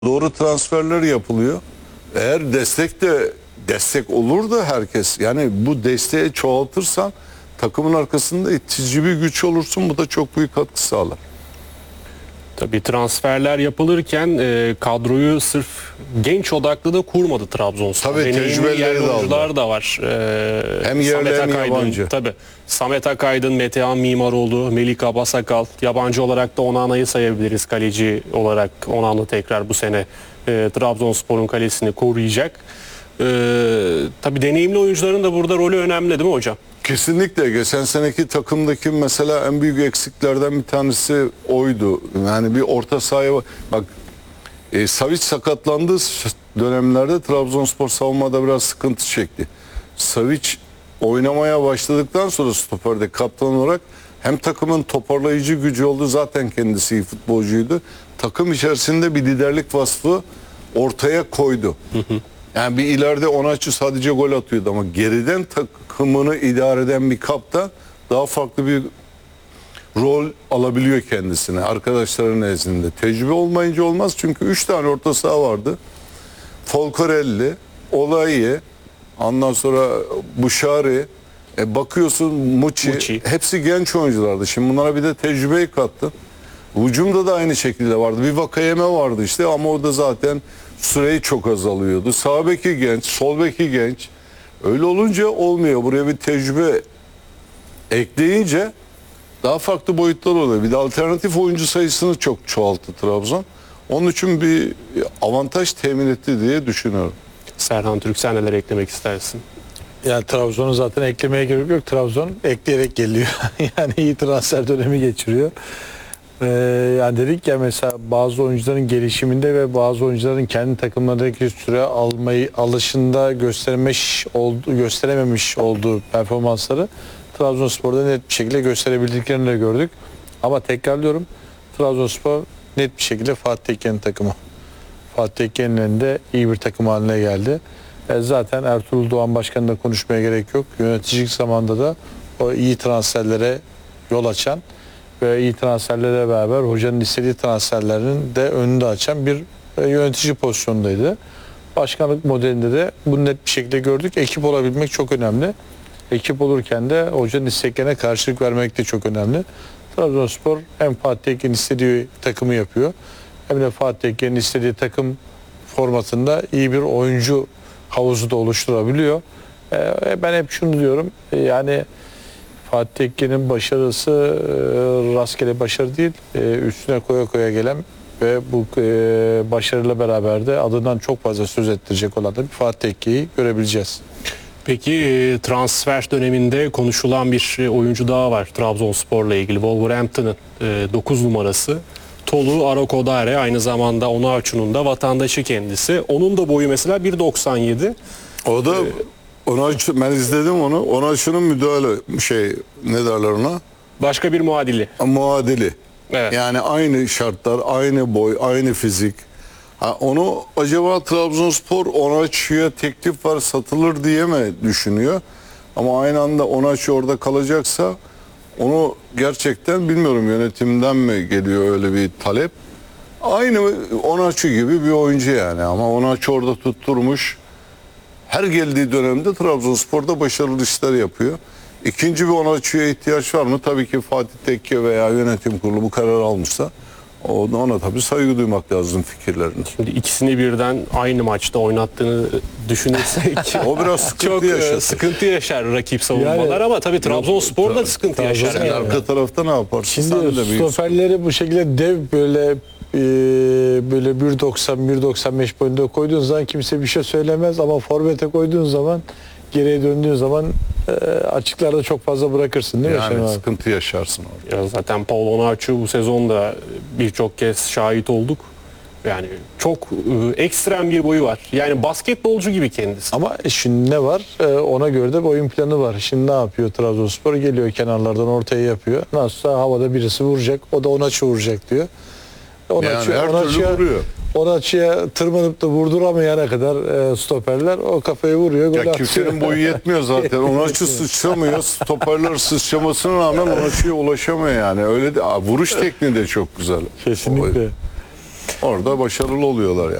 Doğru transferler yapılıyor. Eğer destek olur da herkes, yani bu desteği çoğaltırsan takımın arkasında itici bir güç olursun, bu da çok büyük katkı sağlar. Tabii transferler yapılırken kadroyu sırf genç odaklı da kurmadı Trabzonspor. Tabii, Deneyimli tecrübelileri yerli de oyuncular aldı. da var. Hem yerli hem yabancı. Tabii. Samet Akaydın, Metehan Mimaroğlu, Melika Basakal, yabancı olarak da Onana'yı sayabiliriz. Kaleci olarak Onana tekrar bu sene Trabzonspor'un kalesini koruyacak. Tabii deneyimli oyuncuların da burada rolü önemli, değil mi hocam? Kesinlikle. Geçen seneki takımdaki mesela en büyük eksiklerden bir tanesi oydu. Yani bir orta sahaya bak, Savic sakatlandığı dönemlerde Trabzonspor savunmada biraz sıkıntı çekti. Savic oynamaya başladıktan sonra stoperde kaptan olarak hem takımın toparlayıcı gücü oldu, zaten kendisi iyi futbolcuydu. Takım içerisinde bir liderlik vasfı ortaya koydu. Yani bir ileride Onaçu sadece gol atıyordu ama geriden takımını idare eden bir kaptan daha farklı bir rol alabiliyor kendisine arkadaşların nezdinde. Tecrübe olmayınca olmaz, çünkü 3 tane orta saha vardı. Folcarelli, Olayi, ondan sonra Buşari, bakıyorsun Muçi, hepsi genç oyunculardı. Şimdi bunlara bir de tecrübeyi kattı. Hücumda da aynı şekilde vardı. Bir Vakayeme vardı işte, ama o da zaten süreyi çok azalıyordu. Sağ beki genç, sol beki genç. Öyle olunca olmuyor. Buraya bir tecrübe ekleyince daha farklı boyutlar oluyor. Bir de alternatif oyuncu sayısını çok çoğalttı Trabzon. Onun için bir avantaj temin etti diye düşünüyorum. Serhan Türk, sen neler eklemek istersin? Yani Trabzon'u zaten eklemeye gerek yok. Trabzon ekleyerek geliyor. Yani iyi transfer dönemi geçiriyor. Yani dedik ya, mesela bazı oyuncuların gelişiminde ve bazı oyuncuların kendi takımlarındaki süre alışında gösterememiş olduğu performansları Trabzonspor'da net bir şekilde gösterebildiklerini de gördük. Ama tekrarlıyorum, Trabzonspor net bir şekilde Fatih Tekke'nin takımı. Fatih Tekke'nin elinde iyi bir takım haline geldi. Zaten Ertuğrul Doğan Başkan'la konuşmaya gerek yok. Yöneticilik zamanında da o iyi transferlere yol açan ve iyi transferlerle beraber hocanın istediği transferlerin de önünü açan bir yönetici pozisyondaydı. Başkanlık modelinde de bunu net bir şekilde gördük. Ekip olabilmek çok önemli. Ekip olurken de hocanın isteklerine karşılık vermek de çok önemli. Trabzonspor hem Fatih Tekke'nin istediği takımı yapıyor, hem de Fatih Tekke'nin istediği takım formatında iyi bir oyuncu havuzu da oluşturabiliyor. Ben hep şunu diyorum, yani Fatih Tekke'nin başarısı rastgele başarı değil, üstüne koya koya gelen ve bu başarıyla beraber de adından çok fazla söz ettirecek olan da bir Fatih Tekke'yi görebileceğiz. Peki transfer döneminde konuşulan bir oyuncu daha var Trabzonspor'la ilgili. Wolverhampton'ın 9 numarası Tolu Arakodare, aynı zamanda Onaçu'nun da vatandaşı kendisi. Onun da boyu mesela 1.97. O da ben izledim onu. Onaçu'nun müdahale ne derler ona? Başka bir muadili. Muadili. Evet. Yani aynı şartlar, aynı boy, aynı fizik. Onu acaba Trabzonspor Onaçu'ya teklif var, satılır diye mi düşünüyor? Ama aynı anda Onaçu orada kalacaksa onu gerçekten bilmiyorum, yönetimden mi geliyor öyle bir talep? Aynı Onaçu gibi bir oyuncu yani, ama Onaçu orada tutturmuş. Her geldiği dönemde Trabzonspor'da başarılı işler yapıyor. İkinci bir Onaçu'ya ihtiyaç var mı? Tabii ki Fatih Tekke veya yönetim kurulu bu karar almışsa ona tabii saygı duymak lazım fikirlerine. Şimdi ikisini birden aynı maçta oynattığını düşünürsek o biraz sıkıntı çok yaşar. Sıkıntı yaşar rakip savunmalar, Yani, ama tabii Trabzonspor da sıkıntı yaşar. Sen arka tarafta ne yaparsın? Şimdi stoperleri bu şekilde dev böyle 1.90-1.95 boyunda koyduğun zaman kimse bir şey söylemez, ama forvete koyduğun zaman, geriye döndüğün zaman açıklarda çok fazla bırakırsın, değil mi? Yani sıkıntı yaşarsın orada. Ya zaten Paul Onaçu bu sezonda birçok kez şahit olduk. Yani çok ekstrem bir boyu var. Yani basketbolcu gibi kendisi. Ama şimdi ne var? Ona göre de bir oyun planı var. Şimdi ne yapıyor Trabzonspor? Geliyor kenarlardan ortaya yapıyor. Nasılsa havada birisi vuracak, o da Onaçu vuracak diyor. Yani her türlü vuruyor. Onaçu'ya tırmanıp da vurduramayana kadar stoperler o kafayı vuruyor. Gol atıyor. Kimsenin boyu yetmiyor zaten. Onaçu sıçramıyor. Stoperler sıçramasına rağmen Onaçu'ya ulaşamıyor yani. Öyle de vuruş tekniği de çok güzel. Kesinlikle. Orada başarılı oluyorlar yani.